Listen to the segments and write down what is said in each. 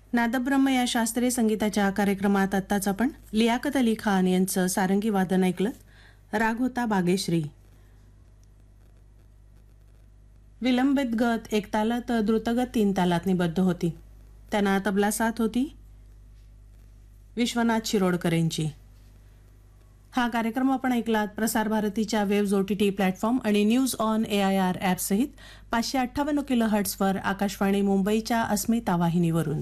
नादब्रह्म या शास्त्रीय संगीताच्या कार्यक्रमात आत्ताच आपण लियाकत अली खान यांचं सारंगी वादन ऐकलं. राग होता बागेश्री. विलंबित गत एक तालात, द्रुतगत 3 तालात निबद्ध होती. त्यांना तबला साथ होती विश्वनाथ शिरोडकर यांची. हा कार्यक्रम आपण ऐकलात प्रसार भारतीच्या वेव्ज OTT प्लॅटफॉर्म आणि न्यूज ऑन AIR ॲप सहित 558 किलोहर्ट्झवर आकाशवाणी मुंबईच्या अस्मिता वाहिनीवरून.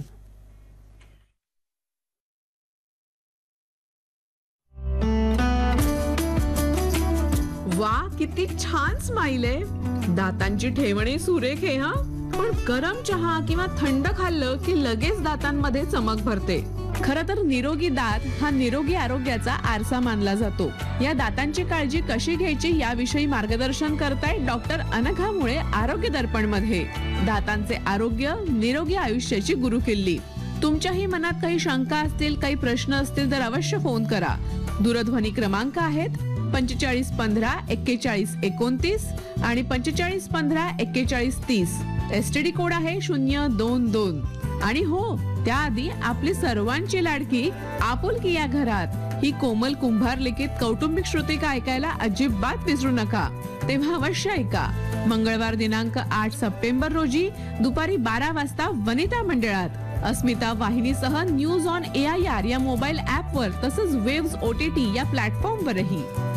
वा, किती छान स्माइल आहे. दातांची ठेवणी सुरेख आहे हा. पण गरम चहा किंवा थंड खाल्लं की लगेच दातांमध्ये चमक भरते. खरं तर निरोगी दात हा निरोगी आरोग्याचा आरसा मानला जातो. या दातांची काळजी कशी घ्यायची याविषयी मार्गदर्शन करताय डॉक्टर अनघा मुळे आरोग्य दर्पण मध्ये. दातांचे आरोग्य, निरोगी आयुष्याची गुरुकिल्ली. तुमच्याही मनात काही शंका असतील, काही प्रश्न असतील तर अवश्य फोन करा. दूरध्वनी क्रमांक आहेत 45 15 41 29 आणि 45 15 41 30. STD कोड आहे 022. आणि हो, त्याआधी आपली सर्वांची लाडकी आपुलकी या घरात ही कोमल कुंभार लिखित कौटुंबिक श्रुतिका ऐकायला अजिबात विसरू नका. तेव्हा अवश्य ऐका. मंगळवार दिनांक 8 सप्टेंबर रोजी दुपारी 12 वाजता वनिता मंडळात अस्मिता वाहिनीसह न्यूज ऑन AIR या मोबाईल ॲपवर तसंच वेव्ज OTT या प्लॅटफॉर्मवरही.